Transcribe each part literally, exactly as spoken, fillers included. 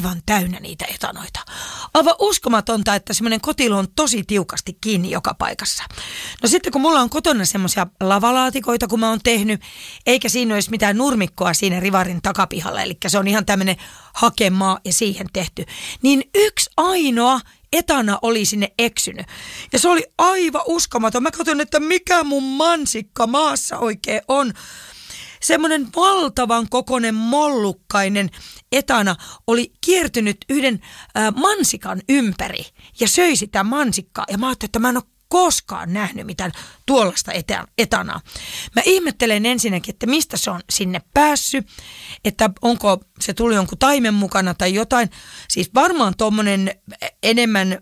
aivan täynnä niitä etanoita. Aivan uskomatonta, että semmoinen kotilo on tosi tiukasti kiinni joka paikassa. No sitten kun mulla on kotona semmoisia lavalaatikoita, kun mä oon tehnyt, eikä siinä olisi mitään nurmikkoa siinä rivarin takapihalla, eli se on ihan tämmöinen hakemaa ja siihen tehty, niin yksi ainoa etana oli sinne eksynyt. Ja se oli aivan uskomaton. Mä katson, että mikä mun mansikka maassa oikein on. Semmoinen valtavan kokoinen mollukkainen etana oli kiertynyt yhden äh, mansikan ympäri ja söi sitä mansikkaa. Ja mä ajattelin, että mä en ole koskaan nähnyt mitään tuollaista etanaa. Mä ihmettelen ensinnäkin, että mistä se on sinne päässyt, että onko se tullut jonkun taimen mukana tai jotain. Siis varmaan tommonen enemmän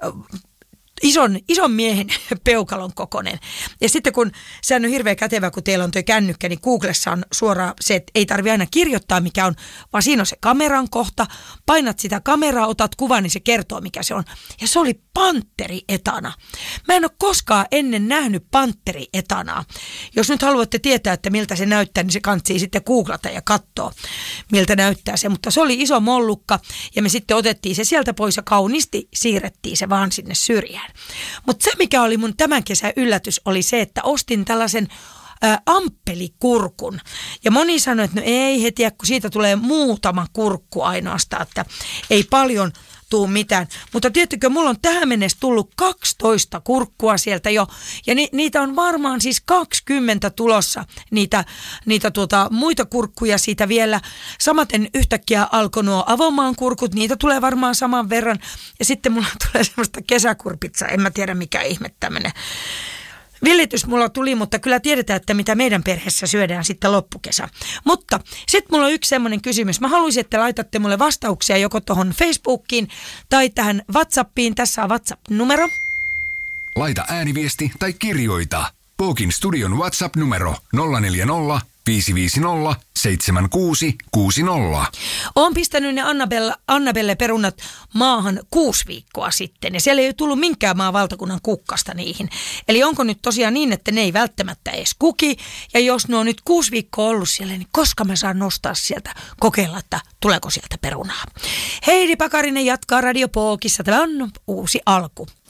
ison, ison miehen peukalon kokoinen. Ja sitten kun se on hirveän kätevä, kun teillä on tuo kännykkä, niin Googlessa on suoraan se, että ei tarvitse aina kirjoittaa mikä on, vaan siinä on se kameran kohta. Painat sitä kameraa, otat kuvan, niin se kertoo mikä se on. Ja se oli pantteri-etana. Mä en ole koskaan ennen nähnyt pantteri-etanaa. Jos nyt haluatte tietää, että miltä se näyttää, niin se kantsii sitten googlata ja katsoa, miltä näyttää se. Mutta se oli iso mollukka ja me sitten otettiin se sieltä pois ja kauniisti siirrettiin se vaan sinne syrjään. Mutta se, mikä oli mun tämän kesän yllätys, oli se, että ostin tällaisen ä, amppelikurkun. Ja moni sanoi, että no ei heti, kun siitä tulee muutama kurkku ainoastaan, että ei paljon tuu mitään. Mutta tiedättekö, mulla on tähän mennessä tullut kaksitoista kurkkua sieltä jo. Ja ni, niitä on varmaan siis kaksikymmentä tulossa, niitä, niitä tuota, muita kurkkuja siitä vielä. Samaten yhtäkkiä alkoi nuo avomaan kurkut, niitä tulee varmaan saman verran. Ja sitten mulla tulee semmoista kesäkurpitsaa, en mä tiedä mikä ihme tämmöinen. Villitys mulla tuli, mutta kyllä tiedetään, että mitä meidän perheessä syödään sitten loppukesä. Mutta sitten mulla on yksi semmoinen kysymys. Mä haluaisin, että laitatte mulle vastauksia joko tuohon Facebookiin tai tähän WhatsAppiin. Tässä on WhatsApp-numero. Laita ääniviesti tai kirjoita. Pookin studion WhatsApp-numero nolla neljä nolla, viisi viisi nolla, seitsemän kuusi kuusi nolla. Olen pistänyt ne Annabelle, Annabelle perunat maahan kuusi viikkoa sitten ja siellä ei ole tullut minkään maan valtakunnan kukkasta niihin. Eli onko nyt tosiaan niin, että ne ei välttämättä edes kuki ja jos ne on nyt kuusi viikkoa ollut siellä, niin koska mä saan nostaa sieltä, kokeilla, että tuleeko sieltä perunaa. Heidi Pakarinen jatkaa Radio Pookissa. Tämä on uusi alku.